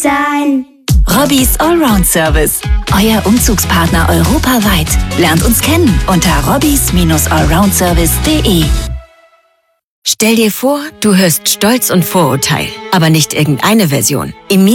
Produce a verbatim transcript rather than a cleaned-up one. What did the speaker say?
sein. Robbys Allround Service. Euer Umzugspartner europaweit. Lernt uns kennen unter robbys allround service punkt de. Stell dir vor, du hörst Stolz und Vorurteil, aber nicht irgendeine Version. Im